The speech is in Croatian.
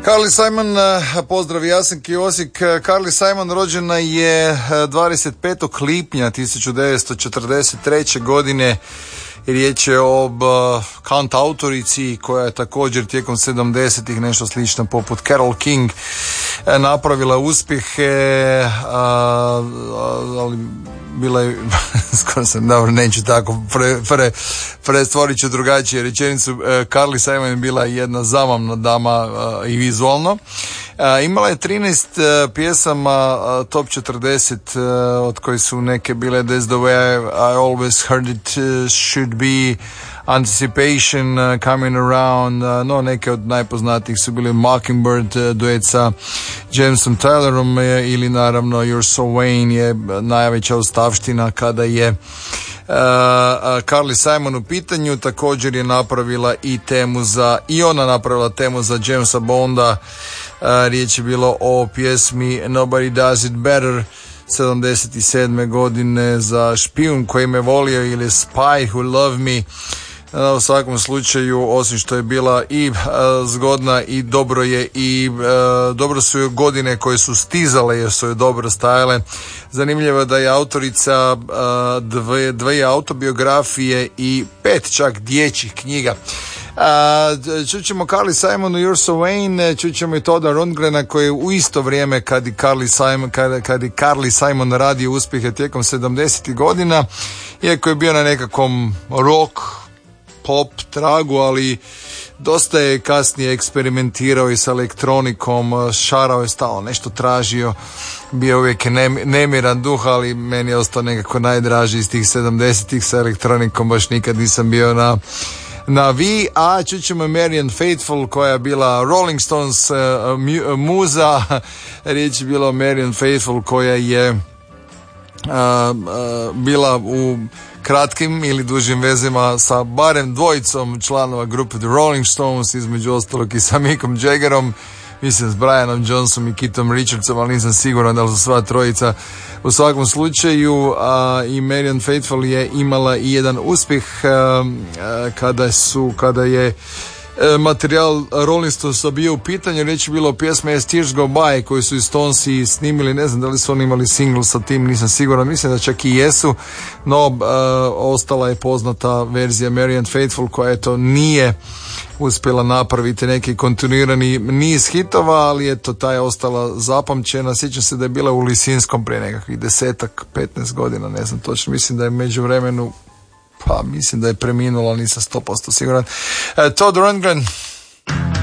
Carly Simon, pozdrav Jasenki Osijek. Carly Simon rođena je 25. lipnja 1943. godine. Riječ je o kantautorici koja je također tijekom 70-ih nešto slično poput Carole King napravila uspjehe, ali bila je, skoro sam, dobro, neću tako, prestvorit ću drugačije rečenicu. Carly Simon je bila jedna zabavna dama i vizualno. Imala je 13 pjesama top 40, od koji su neke bile That's the way I always heard it should be, Anticipation, Coming Around, no neke od najpoznatijih su bili Mockingbird, duet sa Jamesom Taylorom, ili naravno You're So Vain je najveća ostavština kada je Carly Simon u pitanju. Također je napravila i ona napravila temu za Jamesa Bonda. Riječ je bilo o pjesmi Nobody Does It Better 77. godine za Špijun koji me volio ili Spy Who Loved Me. U svakom slučaju, osim što je bila i zgodna i dobro su joj godine koje su stizale jer su joj dobro stajale. Zanimljivo je da je autorica dvije autobiografije i 5 čak dječjih knjiga. Čućemo Carly Simonu You're So Vain, čućemo i Todda Rundgrena koji u isto vrijeme kad i Carly Simon radi uspjehe tijekom 70. godina, iako je bio na nekakvom rock pop tragu, ali dosta je kasnije eksperimentirao i sa elektronikom, šarao je stalno, nešto tražio, bio uvijek nemiran duh, ali meni je ostao nekako najdraži iz tih 70-ih. Sa elektronikom baš nikad nisam bio na vi, a čućemo Marianne Faithfull koja je bila Rolling Stones muza. Riječ je bila o Marianne Faithfull koja je bila u kratkim ili dužim vezima sa barem dvojicom članova grupe The Rolling Stones, između ostalog i sa Mickom Jaggerom, mislim s Brianom Johnsonom i Keithom Richardsom, ali nisam siguran da li su sva trojica. U svakom slučaju i Marianne Faithfull je imala i jedan uspjeh kada je materijal Rolling Stonesa bio u pitanju. Riječ je bilo o pjesme As Tears Go By koju su i Stonesi snimili, ne znam da li su oni imali single sa tim, nisam siguran, mislim da čak i jesu, no ostala je poznata verzija Marianne Faithfull koja eto nije uspjela napraviti neki kontinuirani niz hitova, ali eto ta je ostala zapamćena. Sjećam se da je bila u Lisinskom prije nekakvih 10-15 godina, ne znam točno, mislim da je međuvremenu mislim da je preminula, nisam 100% siguran. Todd Rundgren.